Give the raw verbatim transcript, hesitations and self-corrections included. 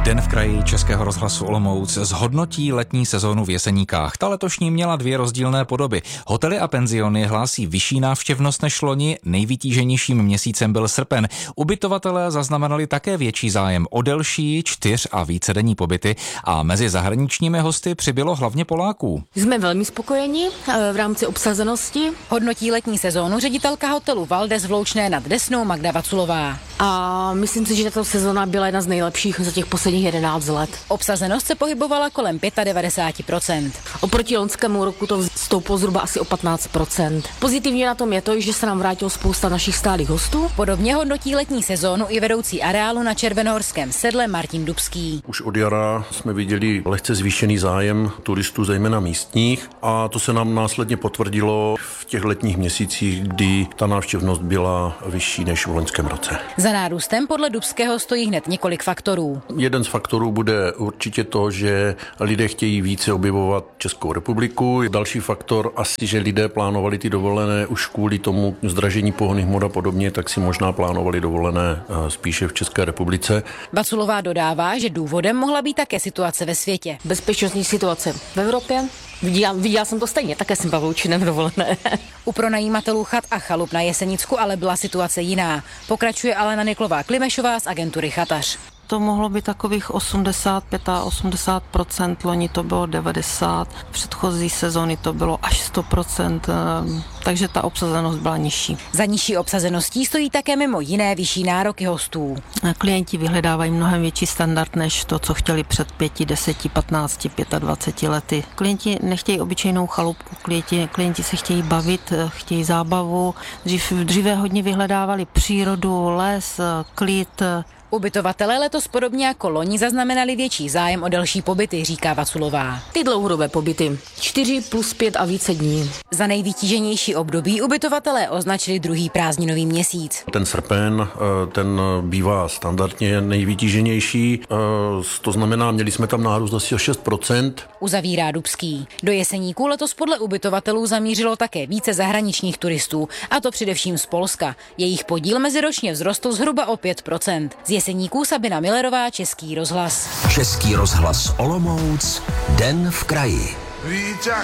Den v kraji Českého rozhlasu Olomouc zhodnotí letní sezónu v Jeseníkách. Ta letošní měla dvě rozdílné podoby. Hotely a penziony hlásí vyšší návštěvnost než loni, nejvytíženějším měsícem byl srpen. Ubytovatelé zaznamenali také větší zájem o delší, čtyř a vícedenní pobyty a mezi zahraničními hosty přibylo hlavně Poláků. Jsme velmi spokojeni v rámci obsazenosti. Hodnotí letní sezónu ředitelka hotelu Valdes v Loučné nad Desnou Magda Vaculová. A myslím si, že tato sezóna byla jedna z nejlepších za těch posledních jedenáct let. Obsazenost se pohybovala kolem devadesát pět procent. Oproti loňskému roku to stouplo zhruba asi o patnáct procent. Pozitivní na tom je to, že se nám vrátilo spousta našich stálých hostů. Podobně hodnotí letní sezónu i vedoucí areálu na Červenohorském sedle Martin Dubský. Už od jara jsme viděli lehce zvýšený zájem turistů, zejména místních, a to se nám následně potvrdilo v těch letních měsících, kdy ta návštěvnost byla vyšší než v loňském roce. Za nárůstem podle Dubského stojí hned několik faktorů. Jeden z faktorů bude určitě to, že lidé chtějí více objevovat Českou republiku. Další faktor asi, že lidé plánovali ty dovolené už kvůli tomu zdražení pohonných hmot a podobně, tak si možná plánovali dovolené spíše v České republice. Vaculová dodává, že důvodem mohla být také situace ve světě. Bezpečnostní situace v Evropě. Viděla, viděla jsem to stejně, také jsem byla v dovolené. U pronajímatelů chat a chalup na Jesenicku ale byla situace jiná. Pokračuje Alena Niklová-Klimešová z agentury Chatař. To mohlo být takových osmdesát pět a osmdesát procent, loni to bylo devadesát procent, předchozí sezóny to bylo až sto procent, takže ta obsazenost byla nižší. Za nižší obsazeností stojí také mimo jiné vyšší nároky hostů. Klienti vyhledávají mnohem větší standard než to, co chtěli před pěti, deseti, patnácti, dvaceti lety. Klienti nechtějí obyčejnou chalupku, klienti, klienti se chtějí bavit, chtějí zábavu. Dřív, dříve hodně vyhledávali přírodu, les, klid. Ubytovatelé letos podobně jako loni zaznamenali větší zájem o delší pobyty, říká Vaculová. Ty dlouhodobé pobyty, čtyři plus pět a více dní. Za nejvytíženější období ubytovatelé označili druhý prázdninový měsíc. Ten srpen, ten bývá standardně nejvytíženější, to znamená, měli jsme tam nárůst asi o šest procent. Uzavírá Dubský. Do Jeseníků letos podle ubytovatelů zamířilo také více zahraničních turistů, a to především z Polska. Jejich podíl meziročně vzrostl zhruba o pět procent. Z Jeseníků Sabina Millerová, Český rozhlas. Český rozhlas Olomouc, Den v kraji. Výťah